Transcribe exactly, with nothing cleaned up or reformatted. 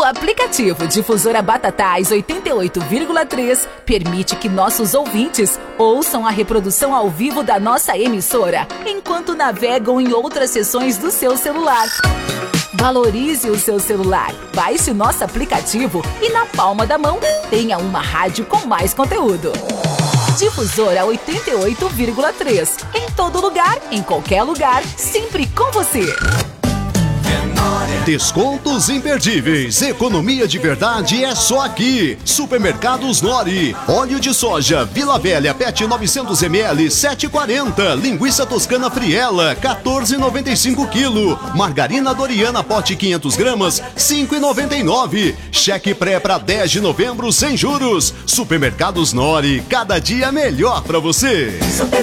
aplicativo Difusora Batatais oitenta e oito vírgula três permite que nossos ouvintes ouçam a reprodução ao vivo da nossa emissora, enquanto navegam em outras seções do seu celular. Valorize o seu celular, baixe nosso aplicativo e na palma da mão tenha uma rádio com mais conteúdo. Difusora oitenta e oito vírgula três. Em todo lugar, em qualquer lugar, sempre com você. Descontos imperdíveis, economia de verdade é só aqui. Supermercados Nori, óleo de soja Vila Velha P E T novecentos mililitros sete e quarenta, linguiça toscana Friela quatorze e noventa e cinco quilo, margarina Doriana pote quinhentos gramas cinco e noventa e nove. Cheque pré para dez de novembro sem juros. Supermercados Nori, cada dia melhor para você. Super